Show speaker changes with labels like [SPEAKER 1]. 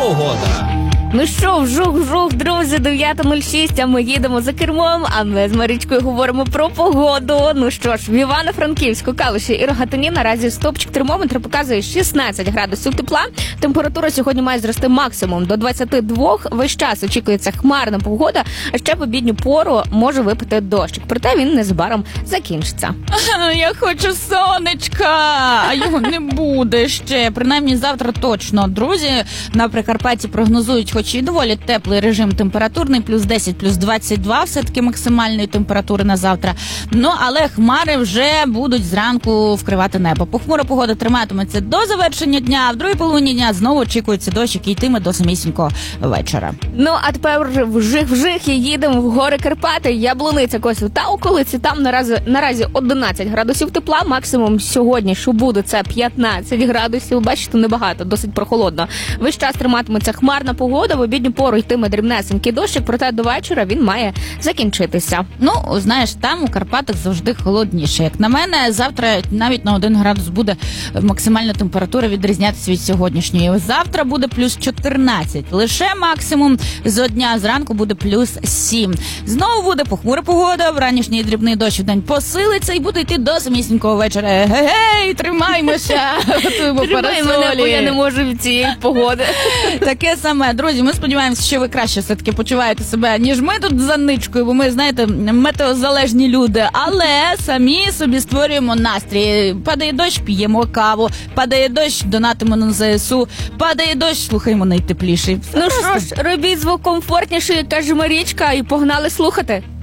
[SPEAKER 1] погода.
[SPEAKER 2] Ну що, вжух, друзі, 9:06, а ми їдемо за кермом, а ми з Марічкою говоримо про погоду. Ну що ж, в Івано-Франківську, Калуші і Рогатині наразі стопчик термометра показує 16 градусів тепла. Температура сьогодні має зрости максимум до 22. Весь час очікується хмарна погода, а ще в обідню пору може випати дощик. Проте він незабаром закінчиться.
[SPEAKER 3] Я хочу сонечка, а його не буде ще. Принаймні завтра точно. Друзі, на Прикарпатті прогнозують хоч і доволі теплий режим температурний, плюс 10, плюс 22, все-таки максимальної температури на завтра. Ну, але хмари вже будуть зранку вкривати небо. Похмура погода триматиметься до завершення дня, а в другій половині дня знову очікується дощ, який йтиме до самісінького вечора.
[SPEAKER 2] Ну, а тепер вжих і їдемо в гори Карпати, Яблуниця, Косів та околиці. Там наразі 11 градусів тепла, максимум сьогодні, що буде, це 15 градусів. Бачите, небагато, досить прохолодно. Весь час триматиметься хмарна погода, в обідню пору йтиме дрібнесенький дощик, проте до вечора він має закінчитися.
[SPEAKER 3] Ну, знаєш, там у Карпатах завжди холодніше. Як на мене, завтра навіть на 1 градус буде максимальна температура відрізнятися від сьогоднішньої. Завтра буде плюс 14. Лише максимум з дня зранку буде плюс 7. Знову буде похмура погода, вранішній дрібний дощ в день посилиться і буде йти до самісінького вечора. Гей, тримаймося!
[SPEAKER 2] Тримай мене, бо я не можу від цієї погоди.
[SPEAKER 3] Таке саме. Друзі, ми сподіваємося, що ви краще все-таки почуваєте себе, ніж ми тут за ничкою, бо ми, знаєте, метеозалежні люди. Але самі собі створюємо настрій. Падає дощ, п'ємо каву. Падає дощ, донатимо на ЗСУ. Падає дощ, слухаємо найтепліший.
[SPEAKER 2] Ну що ж, робіть звук комфортніший, каже Марічка, і погнали слухати.